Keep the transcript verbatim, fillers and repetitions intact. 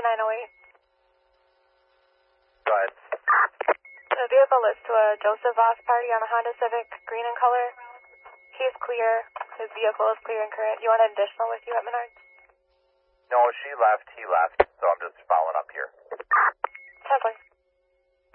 nine oh eight. Go ahead. The vehicle is to a Joseph Voss party on a Honda Civic, green in color. He's clear. His vehicle is clear and current. You want an additional with you at Menards? No, she left, he left, so I'm just following up here.